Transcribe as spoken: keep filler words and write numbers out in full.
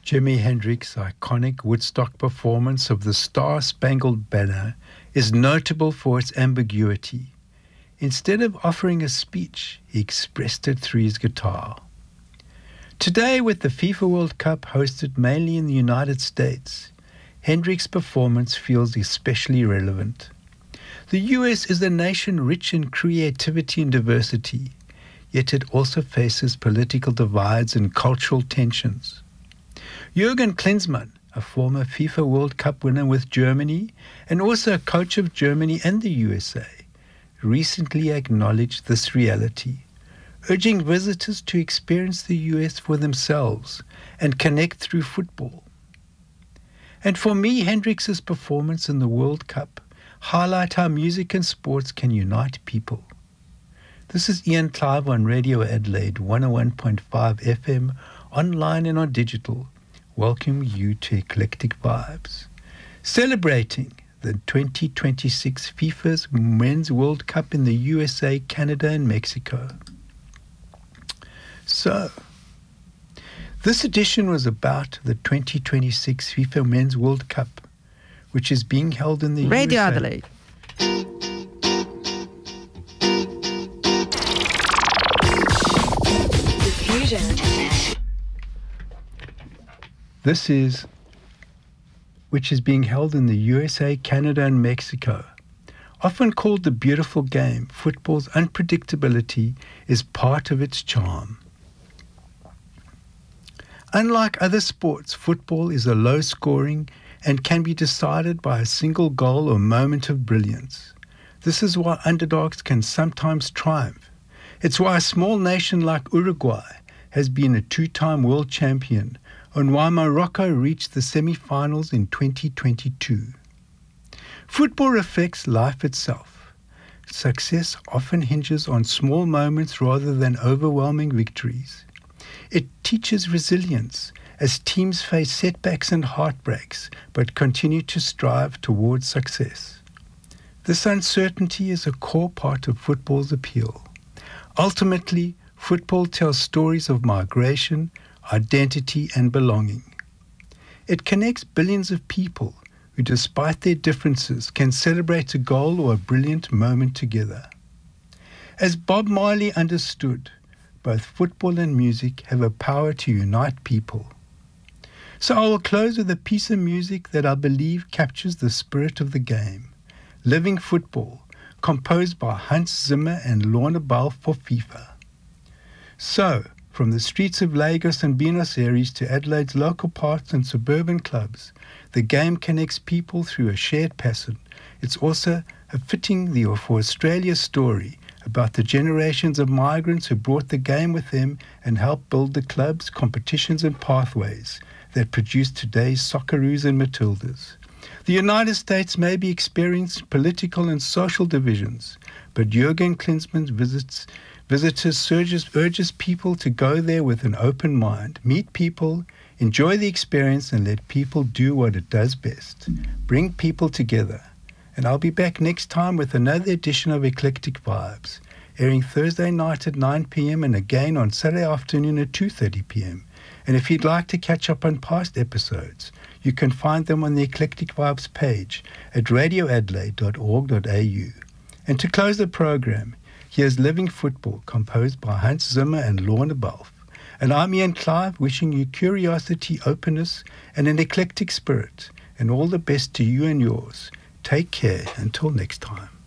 Jimi Hendrix's iconic Woodstock performance of the Star-Spangled Banner is notable for its ambiguity. Instead of offering a speech, he expressed it through his guitar. Today, with the FIFA World Cup hosted mainly in the United States, Hendrix's performance feels especially relevant. The U S is a nation rich in creativity and diversity, yet it also faces political divides and cultural tensions. Jürgen Klinsmann, a former FIFA World Cup winner with Germany and also a coach of Germany and the U S A, recently acknowledged this reality, urging visitors to experience the U S for themselves and connect through football. And for me, Hendrix's performance in the World Cup highlight how music and sports can unite people. This is Ian Clive on Radio Adelaide one oh one point five F M, online and on digital. Welcome you to Eclectic Vibes, celebrating the twenty twenty-six FIFA's Men's World Cup in the U S A, Canada and Mexico. So, this edition was about the twenty twenty-six FIFA Men's World Cup, which is being held in the Radio U S A. Adelaide. This is, which is being held in the U S A, Canada and Mexico. Often called the beautiful game, football's unpredictability is part of its charm. Unlike other sports, football is a low-scoring and can be decided by a single goal or moment of brilliance. This is why underdogs can sometimes triumph. It's why a small nation like Uruguay has been a two-time world champion, and why Morocco reached the semi-finals in twenty twenty-two. Football reflects life itself. Success often hinges on small moments rather than overwhelming victories. It teaches resilience as teams face setbacks and heartbreaks, but continue to strive towards success. This uncertainty is a core part of football's appeal. Ultimately, football tells stories of migration, identity and belonging. It connects billions of people who, despite their differences, can celebrate a goal or a brilliant moment together. As Bob Marley understood, both football and music have a power to unite people. So I will close with a piece of music that I believe captures the spirit of the game, Living Football, composed by Hans Zimmer and Lorna Bell for FIFA. So, from the streets of Lagos and Buenos Aires to Adelaide's local parks and suburban clubs, the game connects people through a shared passion. It's also a fitting the for Australia story about the generations of migrants who brought the game with them and helped build the clubs, competitions and pathways that produce today's Socceroos and Matildas. The United States may be experiencing political and social divisions, but Jürgen Klinsmann visits Visitors surges, urges people to go there with an open mind, meet people, enjoy the experience, and let people do what it does best. Bring people together. And I'll be back next time with another edition of Eclectic Vibes, airing Thursday night at nine p.m. and again on Saturday afternoon at two thirty p.m. And if you'd like to catch up on past episodes, you can find them on the Eclectic Vibes page at radio adelaide dot org dot a u. And to close the program, here's Living Football, composed by Hans Zimmer and Lorna Bell. And I'm Ian Clive, wishing you curiosity, openness, and an eclectic spirit. And all the best to you and yours. Take care until next time.